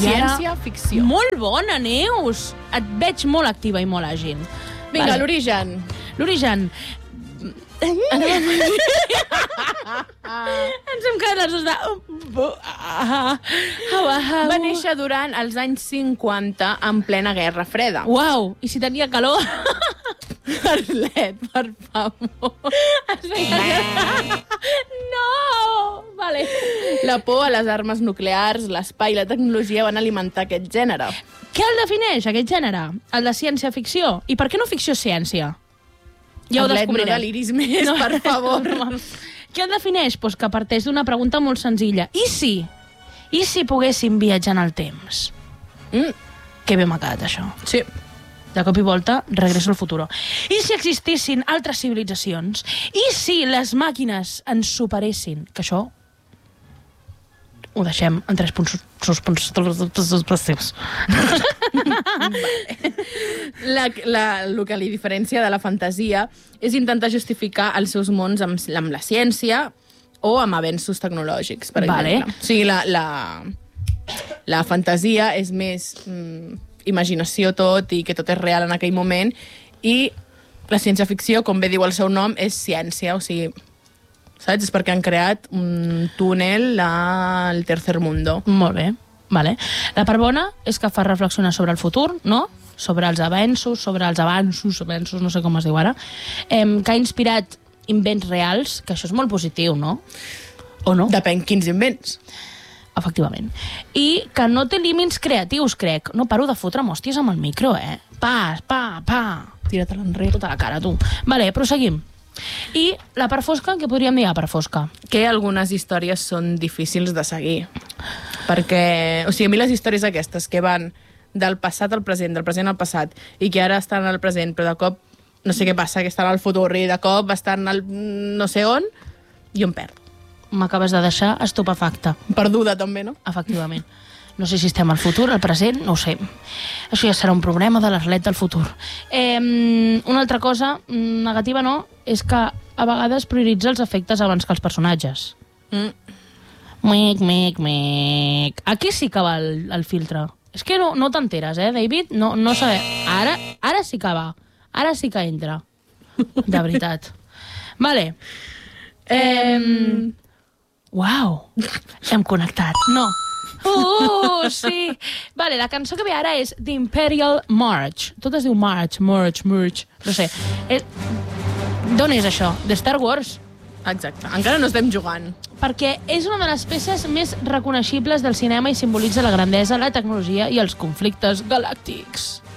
Ciència-ficció. Molt bona, Neus! Et veig molt activa i molt àgil. Vinga, l'origen. L'origen. Ens hem quedat els dos de... Va néixer durant els anys 50 en plena Guerra Freda. Uau! I si tenia calor? Arlet, per favor. No! Vale. La por a les armes nuclears, l'espai i la tecnologia van alimentar aquest gènere. Què el defineix, aquest gènere? El de ciència-ficció? I per què no ficció-ciència? Ja ho descobrirem. No deliris més, per favor. Què el defineix? Pues que parteix d'una pregunta molt senzilla. I si poguéssim viatjar en el temps? Que bé m'ha quedat, això. Sí. De cop i volta, regreso al futur. I si existissin altres civilitzacions? I si les màquines ens superessin? Que això ho deixem en 3 punts suspensius. El que li diferencia de la fantasia és intentar justificar els seus mons amb la ciència o amb avenços tecnològics, per exemple. O sigui, la fantasia és més imaginació tot i que tot és real en aquell moment, i la ciència-ficció, com bé diu el seu nom, és ciència, o sigui... Saps? És perquè han creat un túnel al tercer mundo. Molt bé, vale. La part bona és que fa reflexionar sobre el futur, no? Sobre els avenços, no sé com es diu ara, que ha inspirat invents reals, que això és molt positiu, no? O no? Depèn quins invents. Efectivament. I que no té límits creatius, crec. No paro de fotre hòsties amb el micro, Pa. Tira-te l'enrere. Tota la cara, tu. Vale, proseguim. I la part fosca, què podríem dir a part fosca? Que algunes històries són difícils de seguir. Perquè, o sigui, a mi les històries aquestes que van del passat al present, del present al passat, i que ara estan al present, però de cop no sé què passa, que estan al futur, i de cop estan al no sé on, jo em perdo. M'acabes de deixar estupefacta. Perduda, també, no? Efectivament. No sé si estem al futur, al present, no ho sé. Això ja serà un problema de l'Arlet del futur. Una altra cosa, negativa no, és que a vegades prioritza els efectes abans que els personatges. Mic. Aquí sí que va el filtre. És que no t'enteres, David? No saber. Ara sí que va. Ara sí que entra. De veritat. Vale. Uau. Hem connectat. No. Sí. Vale, la cançó que ve ara és The Imperial March. Tot es diu March. No sé. D'on és això? De Star Wars? Exacte. Encara no estem jugant. Perquè és una de les peces més reconeixibles del cinema i simbolitza la grandesa, la tecnologia i els conflictes galàctics.